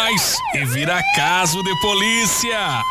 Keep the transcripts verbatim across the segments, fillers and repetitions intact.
mais e vira caso de polícia.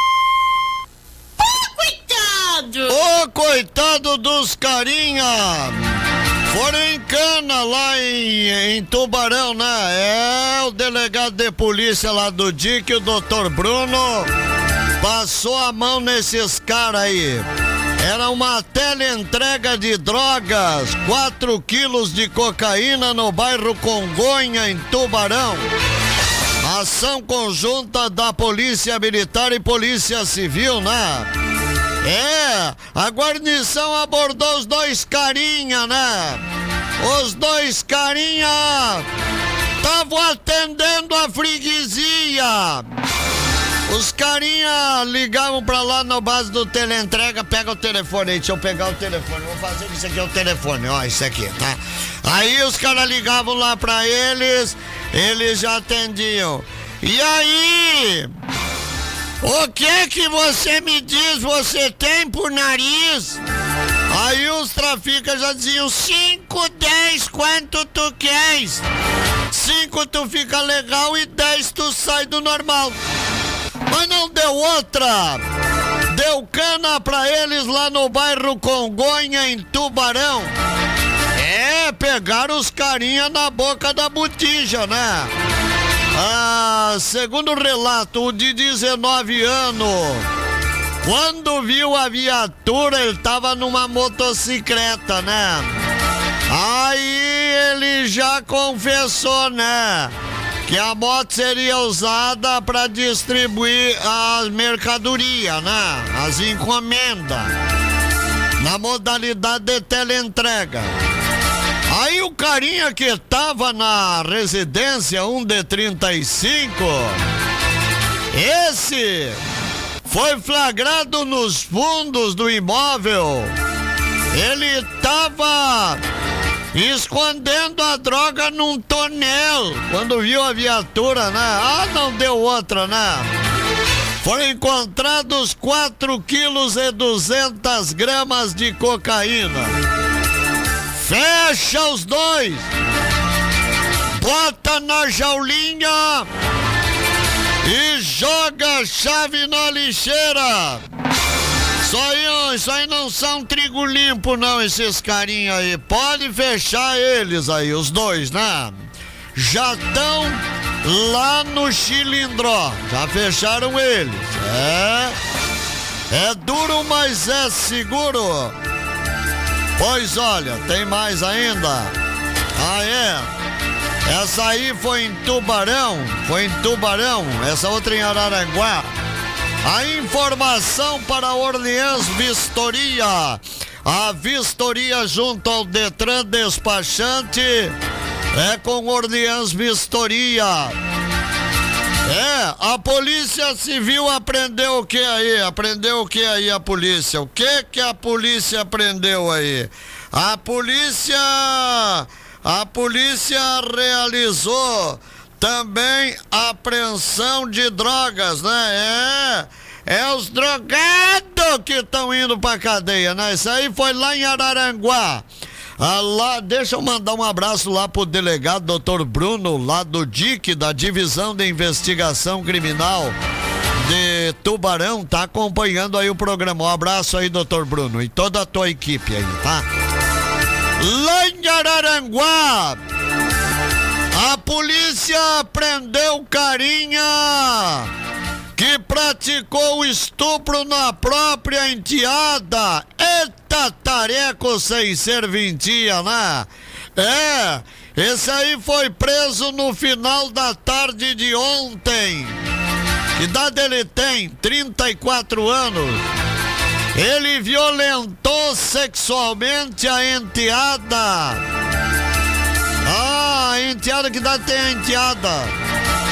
Ô, oh, coitado dos carinha! Foram em cana lá em, em Tubarão, né? É, o delegado de polícia lá do D I C, o doutor Bruno, passou a mão nesses caras aí. Era uma teleentrega de drogas, quatro quilos de cocaína no bairro Congonha, em Tubarão. Ação conjunta da Polícia Militar e Polícia Civil, né? É, a guarnição abordou os dois carinha, né? Os dois carinha estavam atendendo a freguesia. Os carinha ligavam pra lá na base do teleentrega. Pega o telefone aí, deixa eu pegar o telefone. Vou fazer isso aqui, é o telefone, ó, isso aqui, tá? Aí os caras ligavam lá pra eles, eles já atendiam. E aí... O que é que você me diz, você tem por nariz? Aí os traficantes já diziam, cinco, dez, quanto tu queres? Cinco tu fica legal e dez tu sai do normal. Mas não deu outra. Deu cana pra eles lá no bairro Congonha, em Tubarão. É, pegaram os carinha na boca da botija, né? Ah, segundo o relato, o de dezenove anos, quando viu a viatura, ele tava numa motocicleta, né? Aí ele já confessou, né? Que a moto seria usada para distribuir as mercadorias, né? As encomendas, na modalidade de teleentrega. Aí o carinha que tava na residência um D trinta e cinco, esse foi flagrado nos fundos do imóvel. Ele tava escondendo a droga num tonel quando viu a viatura, né? Ah, não deu outra, né? Foram encontrados quatro quilos e duzentas gramas de cocaína. Fecha os dois, bota na jaulinha e joga a chave na lixeira. Isso aí, isso aí não são trigo limpo não, esses carinha aí. Pode fechar eles aí, os dois, né? Já estão lá no Chilindró, já fecharam eles. É, é duro, mas é seguro. Pois olha, tem mais ainda. Ah, é? Essa aí foi em Tubarão, foi em Tubarão, essa outra em Araranguá. A informação para a Orleans Vistoria. A vistoria junto ao Detran Despachante é com Orleans Vistoria. É, a Polícia Civil aprendeu o que aí? Aprendeu o que aí a polícia? O que que a polícia aprendeu aí? A polícia, a polícia realizou também apreensão de drogas, né? É, é os drogados que estão indo pra cadeia, né? Isso aí foi lá em Araranguá. Ah, lá, deixa eu mandar um abraço lá pro delegado doutor Bruno, lá do D I C, da Divisão de Investigação Criminal de Tubarão, tá acompanhando aí o programa. Um abraço aí, doutor Bruno, e toda a tua equipe aí, tá? Lá em Araranguá, a polícia prendeu o carinha que praticou o estupro na própria enteada. Eita, tareco sem serventia, né? É, esse aí foi preso no final da tarde de ontem. Que idade ele tem? trinta e quatro anos. Ele violentou sexualmente a enteada. Ah, a enteada, que idade tem a enteada?